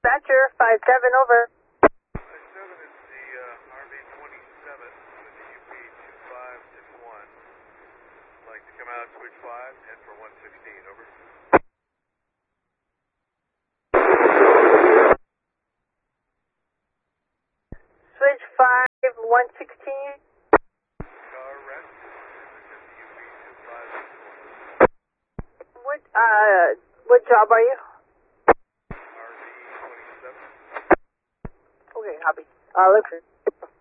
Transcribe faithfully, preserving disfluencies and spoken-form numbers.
Dispatcher, five seven, over. five seven is the uh, R V twenty-seven with the U P two five six one. I'd like to come out, switch five, head for one sixteen, over. Switch five, one sixteen. Car rest. This is the U P two five six one. What, uh, what job are you? R V twenty-seven. Okay, copy. Uh, look.